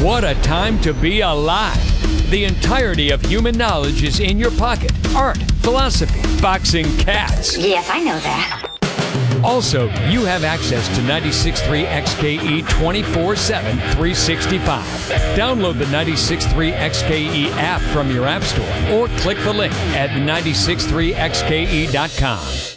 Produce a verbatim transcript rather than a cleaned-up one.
What a time to be alive. The entirety of human knowledge is in your pocket. Art, philosophy, boxing, cats. Yes, I know that. Also, you have access to ninety-six point three X K E twenty-four seven, three sixty-five. Download the ninety-six point three X K E app from your app store or click the link at nine six three X K E dot com.